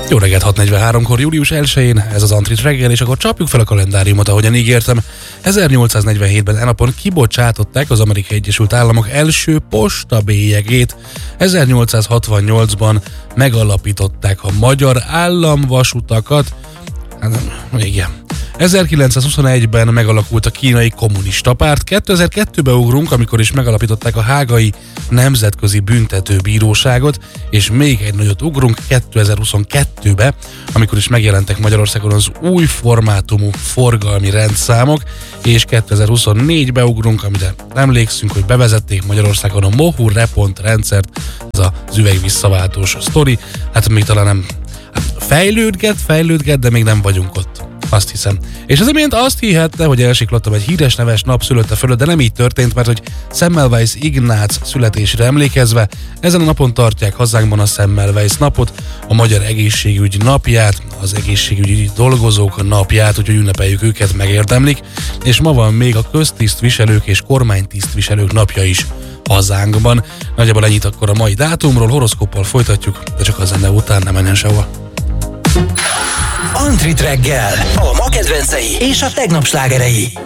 Jó reggelt, 6:43-kor, július 1-én, ez az Antrit reggel, és akkor csapjuk fel a kalendáriumot, ahogyan ígértem. 1847-ben enapon kibocsátották az Amerikai Egyesült Államok első postabélyegét. 1868-ban megalapították a magyar államvasutakat. Igen. 1921-ben megalakult a kínai kommunista párt, 2002-ben ugrunk, amikor is megalapították a hágai nemzetközi büntetőbíróságot, és még egy nagyot ugrunk 2022-be, amikor is megjelentek Magyarországon az új formátumú forgalmi rendszámok, és 2024-be ugrunk, amire emlékszünk, hogy bevezették Magyarországon a Mohu Repont rendszert, ez az üvegvisszaváltós sztori, hát még talán nem fejlődget, de még nem vagyunk ott. Azt hiszem. És az imént azt hihette, hogy elsiklottam egy híres neves nap szülötte fölött, de nem így történt, mert hogy Semmelweis Ignác születésre emlékezve ezen a napon tartják hazánkban a Semmelweis napot, a Magyar Egészségügy napját, az egészségügyi dolgozók napját, úgyhogy ünnepeljük őket, megérdemlik, és ma van még a köztisztviselők és kormánytisztviselők napja is hazánkban. Nagyjából ennyit akkor a mai dátumról, horoszkóppal folytatjuk, de csak a zene után, nem menjen sehova. Antrit reggel, a ma kedvencei és a tegnap slágerei.